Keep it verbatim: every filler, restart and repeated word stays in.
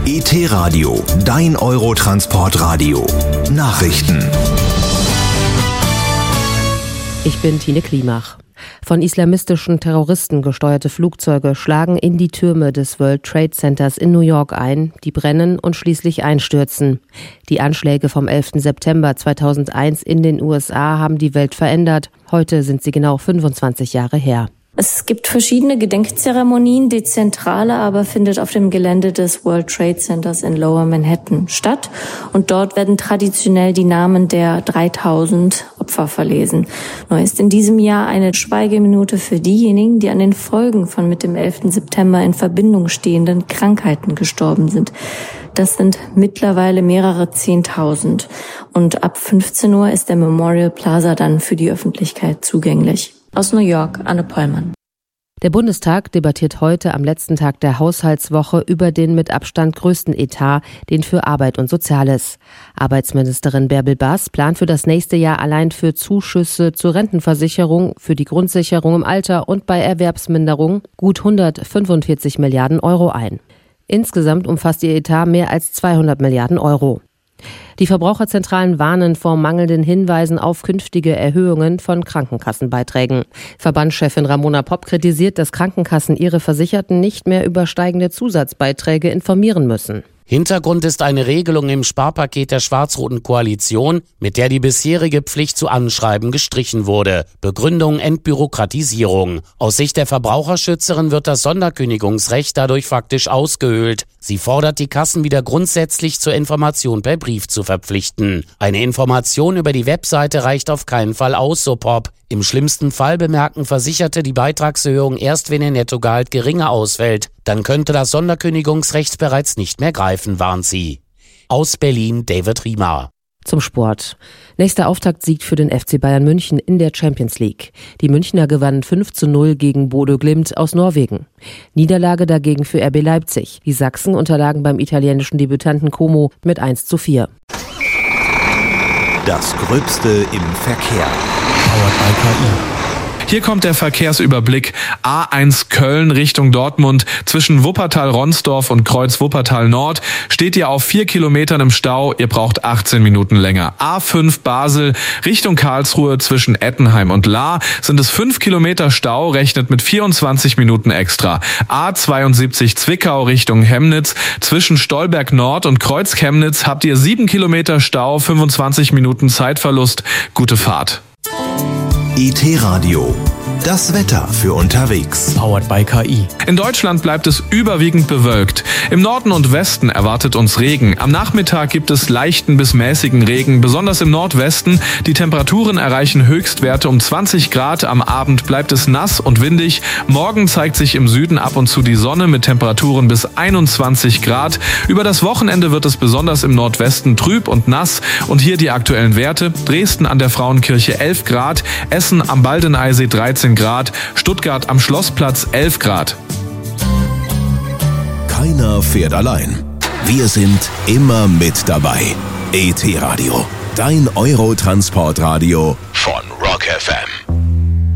E T-Radio, dein Eurotransportradio. Nachrichten. Ich bin Tine Klimach. Von islamistischen Terroristen gesteuerte Flugzeuge schlagen in die Türme des World Trade Centers in New York ein, die brennen und schließlich einstürzen. Die Anschläge vom elften September zweitausendeins in den U S A haben die Welt verändert. Heute sind sie genau fünfundzwanzig Jahre her. Es gibt verschiedene Gedenkzeremonien. Die zentrale aber findet auf dem Gelände des World Trade Centers in Lower Manhattan statt. Und dort werden traditionell die Namen der dreitausend Opfer verlesen. Neu ist in diesem Jahr eine Schweigeminute für diejenigen, die an den Folgen von mit dem elften September in Verbindung stehenden Krankheiten gestorben sind. Das sind mittlerweile mehrere Zehntausend. Und ab fünfzehn Uhr ist der Memorial Plaza dann für die Öffentlichkeit zugänglich. Aus New York, Anne Pollmann. Der Bundestag debattiert heute am letzten Tag der Haushaltswoche über den mit Abstand größten Etat, den für Arbeit und Soziales. Arbeitsministerin Bärbel Baas plant für das nächste Jahr allein für Zuschüsse zur Rentenversicherung, für die Grundsicherung im Alter und bei Erwerbsminderung gut hundertfünfundvierzig Milliarden Euro ein. Insgesamt umfasst ihr Etat mehr als zweihundert Milliarden Euro. Die Verbraucherzentralen warnen vor mangelnden Hinweisen auf künftige Erhöhungen von Krankenkassenbeiträgen. Verbandschefin Ramona Popp kritisiert, dass Krankenkassen ihre Versicherten nicht mehr über steigende Zusatzbeiträge informieren müssen. Hintergrund ist eine Regelung im Sparpaket der schwarz-roten Koalition, mit der die bisherige Pflicht zu Anschreiben gestrichen wurde. Begründung Entbürokratisierung. Aus Sicht der Verbraucherschützerin wird das Sonderkündigungsrecht dadurch faktisch ausgehöhlt. Sie fordert die Kassen wieder grundsätzlich zur Information per Brief zu verpflichten. Eine Information über die Webseite reicht auf keinen Fall aus, so Popp. Im schlimmsten Fall bemerken Versicherte die Beitragserhöhung erst, wenn ihr Nettogehalt geringer ausfällt. Dann könnte das Sonderkündigungsrecht bereits nicht mehr greifen, warnt sie. Aus Berlin, David Riemer. Zum Sport. Nächster Auftaktsieg für den F C Bayern München in der Champions League. Die Münchner gewannen fünf zu null gegen Bodø Glimt aus Norwegen. Niederlage dagegen für R B Leipzig. Die Sachsen unterlagen beim italienischen Debütanten Como mit eins zu vier. Das Gröbste im Verkehr. Powered by K I. Hier kommt der Verkehrsüberblick. A eins Köln Richtung Dortmund. Zwischen Wuppertal-Ronsdorf und Kreuz-Wuppertal-Nord steht ihr auf vier Kilometern im Stau. Ihr braucht achtzehn Minuten länger. A fünf Basel Richtung Karlsruhe zwischen Ettenheim und Lahr sind es fünf Kilometer Stau, rechnet mit vierundzwanzig Minuten extra. A zweiundsiebzig Zwickau Richtung Chemnitz. Zwischen Stolberg Nord und Kreuz Chemnitz habt ihr sieben Kilometer Stau, fünfundzwanzig Minuten Zeitverlust. Gute Fahrt. E T-Radio. Das Wetter für unterwegs. Powered by K I. In Deutschland bleibt es überwiegend bewölkt. Im Norden und Westen erwartet uns Regen. Am Nachmittag gibt es leichten bis mäßigen Regen, besonders im Nordwesten. Die Temperaturen erreichen Höchstwerte um zwanzig Grad. Am Abend bleibt es nass und windig. Morgen zeigt sich im Süden ab und zu die Sonne mit Temperaturen bis einundzwanzig Grad. Über das Wochenende wird es besonders im Nordwesten trüb und nass. Und hier die aktuellen Werte. Dresden an der Frauenkirche elf Grad, Essen am Baldeneysee dreizehn Grad, Stuttgart am Schlossplatz elf Grad. Keiner fährt allein. Wir sind immer mit dabei. E T-Radio, dein Eurotransportradio von Rock F M.